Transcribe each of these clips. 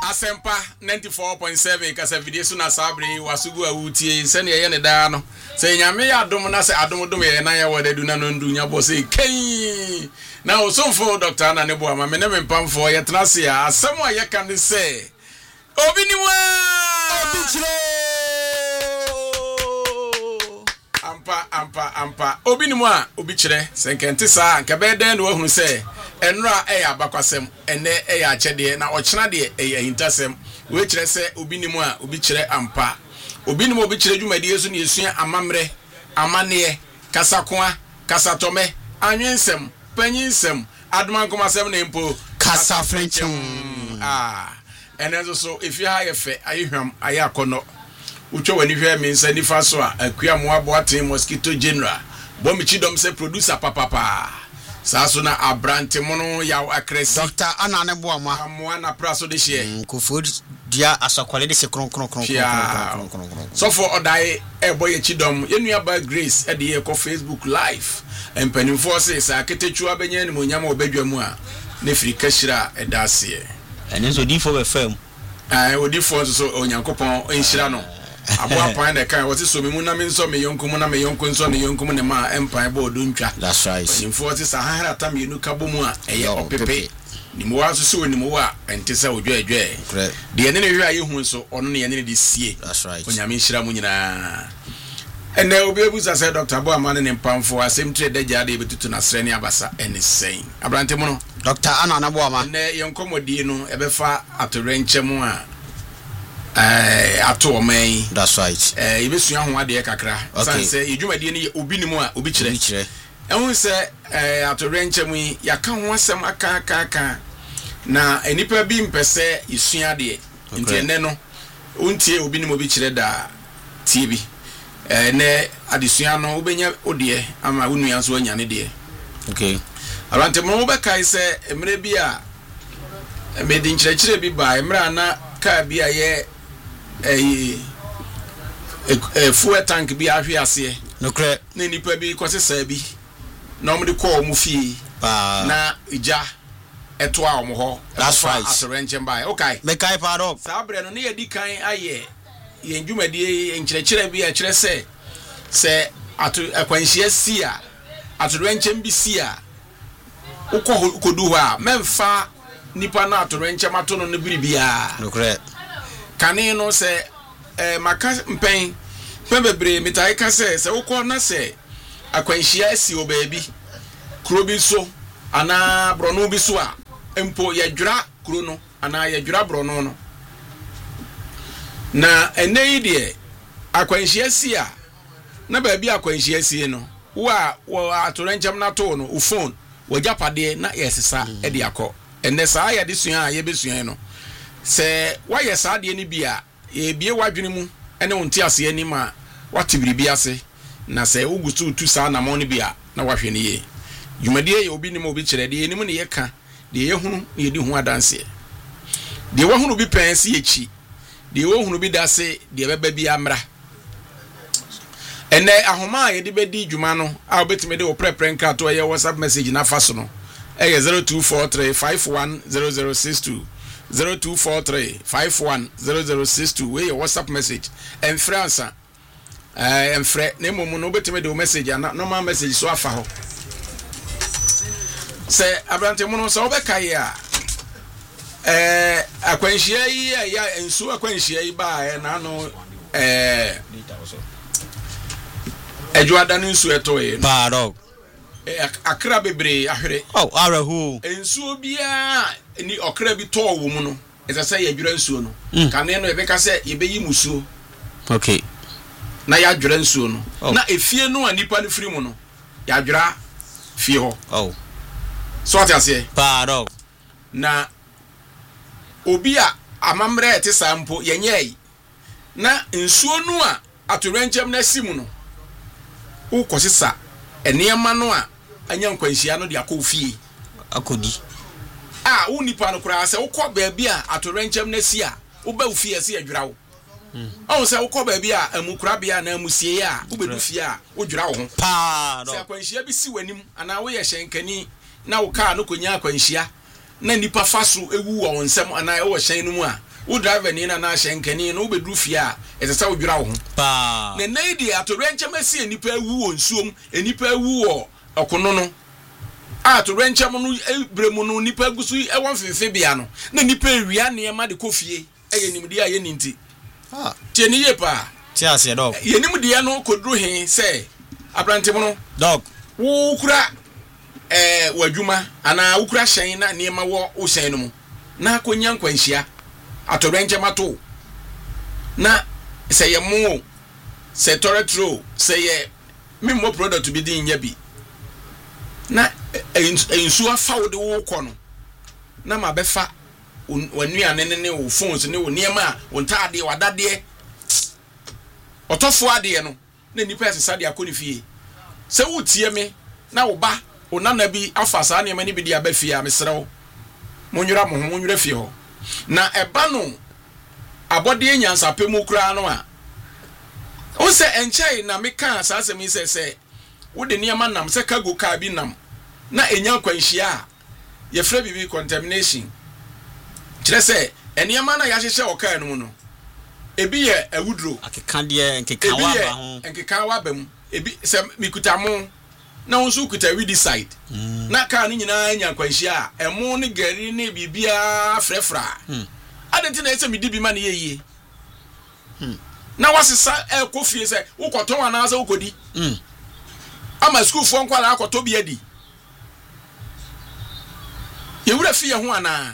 Asempa 94.7 kasa video so na sabre wasugu awutie se ne ye ne da no se nyame adom na se adom ye na ya wada du na no ndu nya bo se kai na osomfo doctor na ne bo ama me ne mpamfo ye tena se ya asem a ye kan se obi ni wa obi chiro ampa obi ni mu a obi chire se nkente sa nka be den no ahunu se enra eya abakwasem ene eya achede na ochena de eya hintasem we chire se obi ni mu a obi chire ampa obi ni mu obi chire dwumadi yesu ne yesua amamre amane kasakoa kasatome anwensem panyinsem adomankomasem na empo kasa frenchum ene so if you have fe ayehwam ayakono ucho wani hwe me nsa nifa so a akua mo aboaten mosquito general bomichi dom se producer papa saso na abrante mono ya akresi Dr. Anane Boama amwa na praso de hye kofo dia asakwale de se kron so for odai eboye chidom yenua ba grace e de ko Facebook live empanimfo se sa ketechu abenya ni monyam obadwamu a ne firi kashira edase ene so di for be fam odi for so onyankopon enhira no aboa pan de kan what so me mu na me nso me yonko mu na me yonko nso ne yonko mu ne ma empan bo oduntwa that's right info ti sa hara ta me nu kabo mu a eye opepe ni mo wa so ni mo wa entisa odwedwe de ene ne hwe aye hu so ono ne ene de sie that's right onyame nhira mu nyina ene obi ebuza say Dr. Boama ne mpamfo asem tre de jade betutu na sre ne abasa ene sen abrante mu no Dr. Anane Boama ne yenkomodi no ebefa atorenche mu a ato omen that's right ibesua ho ade kakra sanse edwumade ne obi ni mu a obi kire ehun se ato renche mu yaka ho asem aka na enipa bi mpese isua de ntene no untie obi ni mu obi kire da TV ne adesua no obenya ode ama wonu yanso anya ne de okay arante mo be kai se emre bi a medin kire bi ba emra na ka bi a ye fuel tank bi ahwe ase no kre na nipa bi kwose bi na omde call mu fie na ija eto a omho that's right atorenche mbai okay me kai paro sabre no ne yedi kan aye ye ndwumadi enkyerɛkyerɛ bi a kyerɛ se akwanhia si a atorenche mbi si a ukodu ho a memfa nipa na atorenche mato no biribia no kre kane no se maka mpen bebre mitai ka se ukọ na se akwanhia asi obabi kuro bi so ana brono bi so a empo yadwura kuro no ana yadwura brono no na enei de akwanhia si a na baabi akwanhia si no wa atorenchem na to no u phone wo japade na yesesa e de akọ enne saa ya de sua a ye besua no se waye saa de ni bia e bie wadwene mu ene wonti ase ani ma watibiri bi ase na se ugusu tu saa na mo ne bia na wahwe ne ye dwumadie ye obi ni mo obi kire de enimu ne ye ka de ye hunu ne ye di hu adanse de wo hunu bi pensi ye chi de wo hunu bi dase de beba bi amra ene ahoma ye de bedi dwuma no a obetime de wo prepare nka to ye WhatsApp message na fa so no eye 0243510062 0243510062 we your WhatsApp message en France en frɛ na momu no betime de message na normal message so afa ho se abrante mu no so obeka ye a akwanhia yi ya ensu akwanhia yi ba na no ejuada no nsu eto ye paro akra bebre ahwere arahu ensu bia ni okra bi to wo mu no esase ya dwura nsuo no kane no ebeka se yebeyi musuo okay na ya dwura nsuo no na efie no anipa no firi mu no ya dwura fie ho so ati ase paro na obi a amamre ete sampo yenyei na nsuo no a atorenchem na simu no ukosisa enema no a anya nkwanhia no de akofie akodi unipa no kura se ukọ baabi a atorenchem na si a uba ufie se adwura wo se ukọ baabi a amukura bia na amusie a ubedu fie a odwura wo ho se akwanhia bi si wanim ana wo ye hyenkani na wo ka no konya akwanhia na nipa faso ewu wo nsem ana wo hyen no mu a wo driver ni na hyenkani no wo bedru fie a ɛsesa wo dwira wo ho pa na neidi atorenche masi enipa awu wo nsuom enipa awu wo okono no atorenche mo no bremu no nipa gusu e won fenfe bia no na nipa ewia ne ma de kofie eye nimdi a ye ninti tie ni ye pa tie ase dog ye nimdi no kodru he se abrante mo no dog wo kura wadwuma ana wo kura hyen na ne ma wo hyen no mu na akonya nkwanhia atorenche mato na say ye mo say toretro say ye memo product bi din nya bi na ensu afa wo de wo kɔ no na ma befa wanuane ne wo phones ne wo niema wo ntaade wadade otofo ade no na nipa sesa de akɔ ne fie sɛ wo tie me na wo ba wo nana bi afa saa niema ne bi de aba fie a mesrew monwura mo ho monwura fie ho na eba no abode nyansa pemu kura no a o se enchai na meka asasem yi se wo de niema nam se cargo car bi nam na enya kwanhia ye fra bibi contamination kire se eniema na ya hyehye o car no no ebi ye awudro akeka de nkeka wa ba ho nkeka wa ba mu ebi se mikuta mo na wonso kuta widi side na car ni nyina enya kwanhia emo ne gari ne bibia frefra adenti na ese midi bi ma ne yeye na wasesa ekofie se ukoton ana se ukodi ama school fo nkwala akoto bi adi ye wura fie ho ana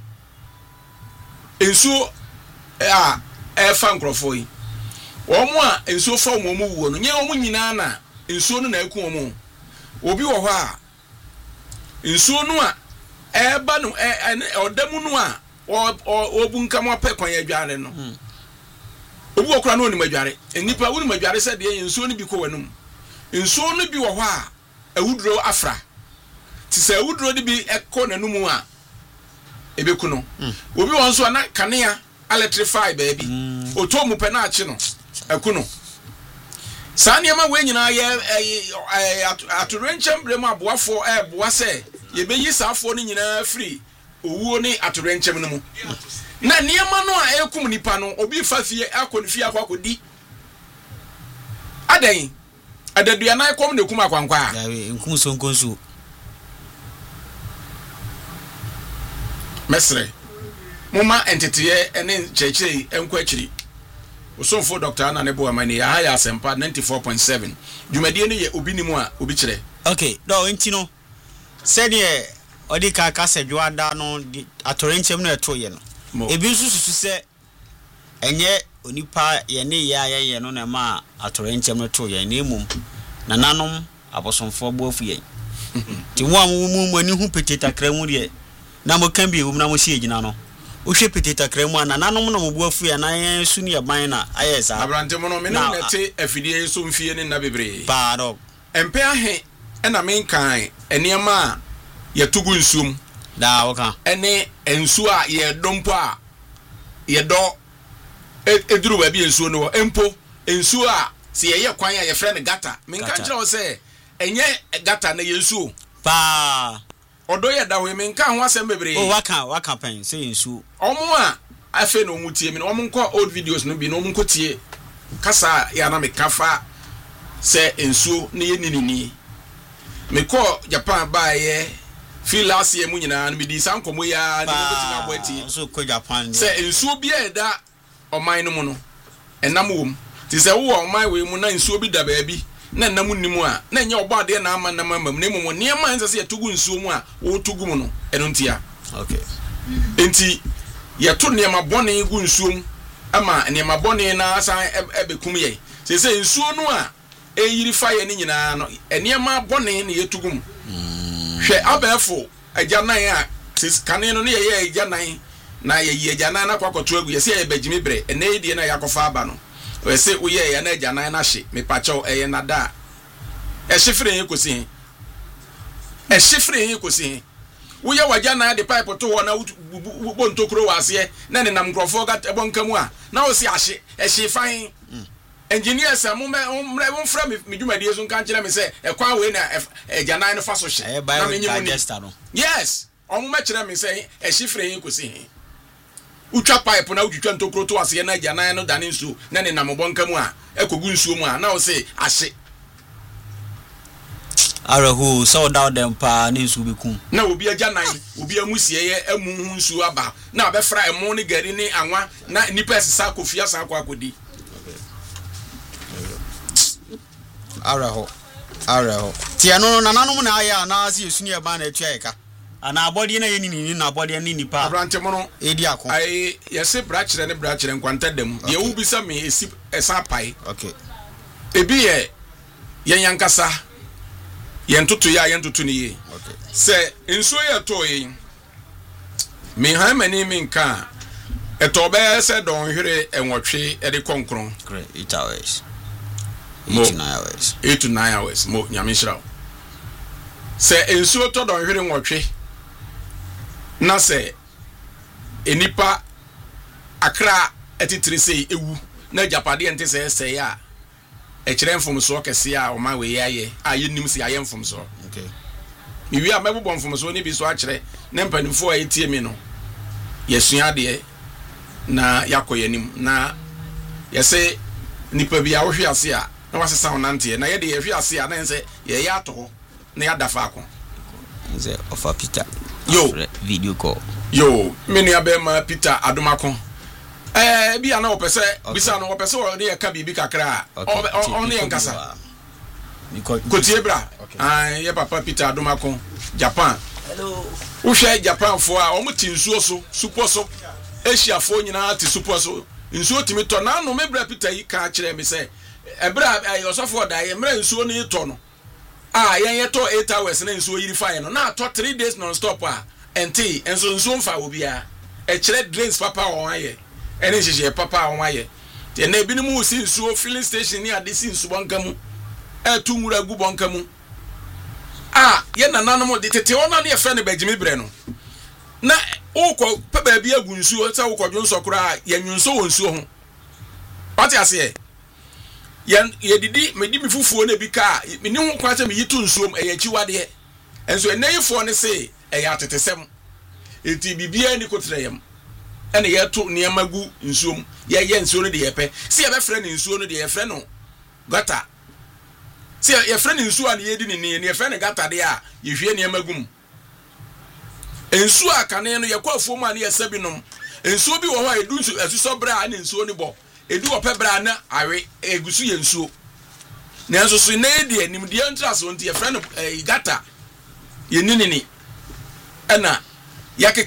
ensu fa nkrofo yi omo a ensu fa omo mu wuo no nye omo nyina na ensu no na eku omo obi wo ho a ensu no a eba no odamu no a obunka mo pe kwan adware no obu okura no ni madware enipa woni madware se de ensuo no bi ko wanum ensuo no bi wo ho a awudro afra ti se awudro de bi ekọ nanum a ebeku no obi won so na kanea electrify baby otomu pe na achi no eku no sane ma we nyina ye atorenchem brem aboafo boa se ye beyi saafo no nyina free owuo ni atorenchem no mu na niema no a ekum nipa no obi fa fie akonfie akodi adan adadua na ekom ne kum akwankwa ya nkum sonkonsu mesre moma entitiye ene chechei enko akiri osonfo Dr. Anna Nebo Amani ya haya asempa 94.7 dwumadie ne ye obi nimu a obi kire okay do enti no said ye odi ka sedwada no atorenchem no eto ye no ebi nsusu se enye onipa ye ne ye no na ma atorenchem no to ye na emum na nanom abosonfo boafu ye ti wo amu ani hu peteta kramu de na mo kan bi ewum na mo sie gina no o hwe peteta kramu na nanom no mo boafu ye na ye su ne ban na ayesa abrante mo no me na te afidie so mfie ne na bebre pa do empe ahe na menkan eniema ye tugu nsum da woka ene ensu a ye dompo a ye do eduru ba bi ensu no empo ensu a se ye kwan a ye frɛ ne gata menka nkyerɛ wo sɛ enye gata na ye ensu pa odo ye da ho menka ho asɛm bebre o waka pen se ensu omo a afe no mutie mi no omo nkɔ old videos no bi no omo nkɔ tie kasa ya na mekafa sɛ ensu ne ye ninini mekɔ Japan ba ye feel last year mu nyina no bi di sankomo ya ni mo tina boati so ko Japan se ensuo bi eda oman no mu no enam wom ti se wo oman we mu na ensuo bi da ba bi na enam nimu a na nya obo ade na ama na mamam na mu ne ma nse se yetugu ensuo mu a wo tugu mu no eno ntia okay enti yeto ne ma bone gu ensuo mu ama ne ma bone na asan ebekum ye se ensuo no a eyiri fa ye ni nyina no ene ma bone ne yetugu mu hwe abefo agyanan a kane no ne ye agyanan na ye agyanan na kwakoto agu ye se ye bagimi bre ene yedie na yakofa aba no we se wo ye na agyanan na hye me pacho eye na da e hyefre yin kosi e hyefre yin kosi wo ye wagyanan de pipe to ho na bo ntokuro wase na ne nam nkrofo ga ebonkamu a na wo se ahye e hye fan engineers amumre wonfra me dwumadie so kan kire me se ekwan we na agyanan no fa so hye na me nyimu no yes omume kire me se e hyefre yin kosi utwa pipe na utwa ntokro to ase na agya nan no dane nsuo na ne namobɔ nka mu a ekogu nsuo mu a na wo se ahye arahu so down them pa ne nsuo bekum na obi agya nan obi amusie ye amu hu nsuo aba na abɛfra emo ne gari ne anwa na nipa sesa kofia sa akodi arahu tia no nananom na aya na ase esuni e ba na atua eka ana abode na yeni ni na abode ne nipa abrante mo no edi akon ai yese brachire ne brachire nkwanta dem ye wo bisa me esi esa pai okay ebi ye yankasa yentutu ya yentutu ni ye okay se nsuo ye to ye me han mani me nka eto be se don hwere enwotwe e de konkron great 8 hours 8 to 9 hours mo nyame shira se nsuo to don hwere nwotwe na se enipa akra etitiri sei ewu na japade ente se ya e kire mfomso kese a o ma we yaye a yenim se yaye mfomso okay mi wi a mebobon mfomso ni bi so a kire na mpanimfo a etie mi no yesua de na yakoyanim na yese nipa bi a wo hwe ase a na wasesa onante na ye de ye hwe ase a na nse ye ya to na ya dafa akon nze ofa Peter yo video call yo meni abema Peter Adomakon bi ana opese bisa no opese wo ne ka bibi kakra on ne nkasa kotiebra ye papa Peter Adomakon Japan hello wo hwe Japan fo a o muti nsuo so supo so Asia fo nyina ti supo so nsuo timi to na no mebra Peter yi ka kire me se ebra yosofo da ye mra nsuo ne to no yen to 8 hours na nsuo yiri fa ye no na to 3 days non stop enti enso nsuo mfa obia e kire drains papa won aye ene hyehyɛ papa won aye te na ebi mu si nsuo filling station ni ade si nsuo bonkamu tu nwura gu bonkamu ye nananom de tete ona ne efre ne bagimi bre no na ukọ papa bia gu nsuo se ukọ dwon sokora ye nwunso won nsuo ho pati ase ye didi me di mi fufuo na bi ka me ni ho kwa se me yitu nsuo m ye chiwade enso enayifo ne se ya tetesem enti bibia ni kotreyem ene ye to niam gu nsuo m ye nsuo no de ye pe se ye be frɛ ne nsuo no de ye frɛ no gata se ye frɛ ne nsuo a ne ye di ne ye frɛ ne gata de a ye hwie niam agum nsuo akane no ye kwa afuo mu a ne ye sabinom nsuo bi wo ho edu nsuo asuso bra na nsuo ni bo edu opɛ bra na awe egusu ye nsuo na nso so na edi anim de ntraso nti ye frɛ no gata ye ninini ena ya